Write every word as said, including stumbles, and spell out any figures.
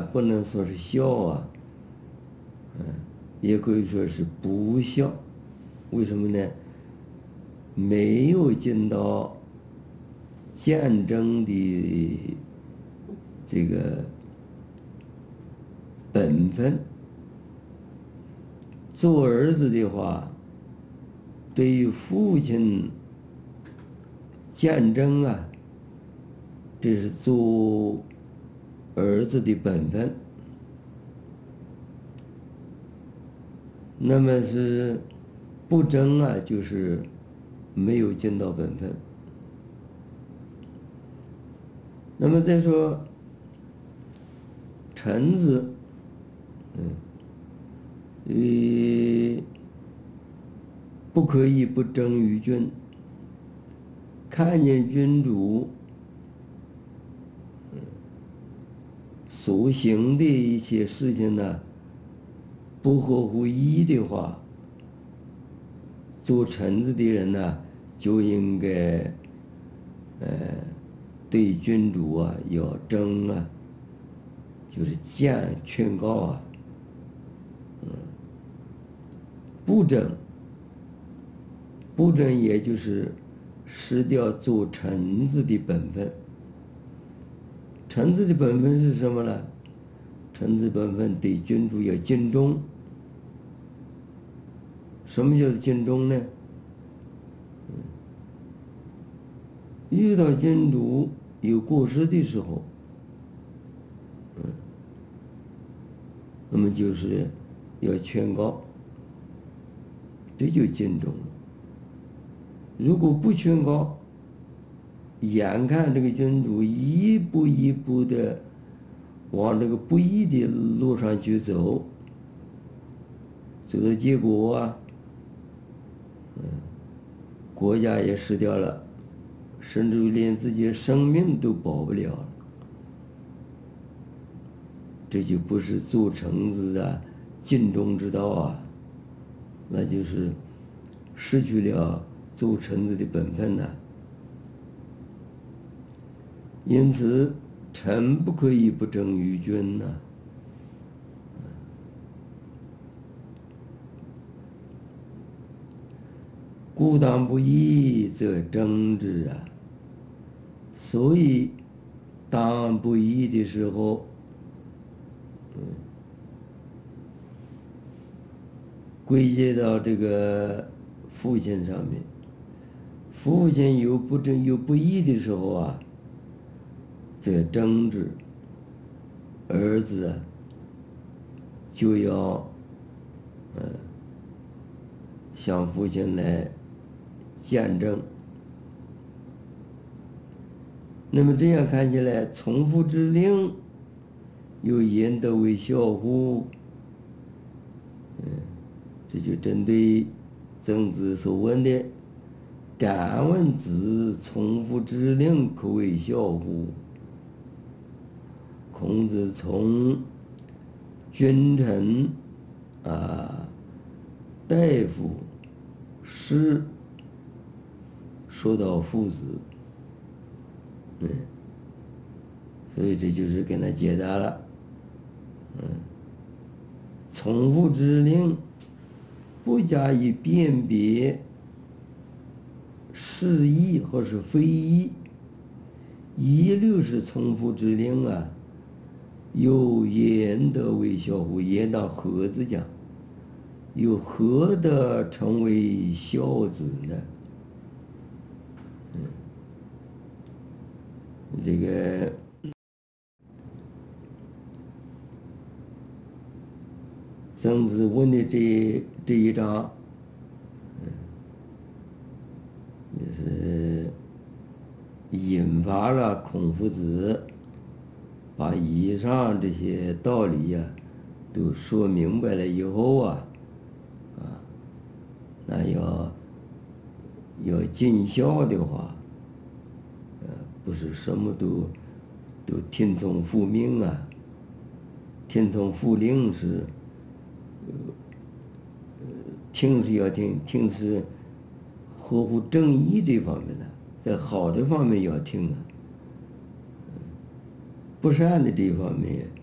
不能说是孝啊，嗯，也可以说是不孝。为什么呢？没有尽到见证的这个本分。做儿子的话，对于父亲见证啊，这是做儿子的本分。那么是不争啊，就是没有尽到本分。那么再说臣子，嗯，呃，不可以不争于君。看见君主，嗯，所行的一些事情呢，不合乎义的话，做臣子的人呢，就应该，呃，对君主啊要争啊，就是谏劝告啊，嗯，不争，不争也就是失掉做臣子的本分。臣子的本分是什么呢？臣子本分对君主要尽忠。什么叫尽忠呢？嗯，遇到君主有过失的时候，嗯，那么就是要劝告，这就尽忠了。如果不劝告，眼看这个君主一步一步的往这个不义的路上去走，走到结果啊，嗯，国家也失掉了，甚至于连自己的生命都保不了了。这就不是做臣子的尽忠之道啊，那就是失去了做臣子的本分呐。因此，臣不可以不争于君呐。故当不义，则争之啊。所以，当不义的时候，嗯，归结到这个父亲上面。父亲有不正有不义的时候啊，则争之。儿子啊，就要，嗯，向父亲来见证。那么这样看起来，从父之令，又焉得为孝乎？嗯，这就针对曾子所问的：“敢问子，从父之令，可为孝乎？”孔子从君臣啊、大夫、士说到父子，嗯，所以这就是跟他解答了。嗯，从父之令，不加以辨别是义或是非义，一律是从父之令啊。又焉得为孝乎？焉当何之讲？又何得成为孝子呢？嗯，这个曾子问的这这一章，嗯，也是引发了孔夫子把以上这些道理呀、啊、都说明白了以后啊，啊，那要要尽孝的话，呃，不是什么都都听从父命啊，听从父令是，呃，呃，听是要听，听是合乎正义这方面的，在好的方面要听啊。不善的这一方面